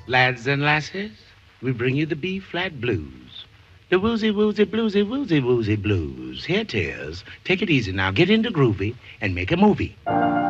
Lads and lasses, we bring you the B-flat blues. The woozy, woozy, bluesy, woozy, woozy blues. Here it is. Take it easy now. Get into groovy and make a movie.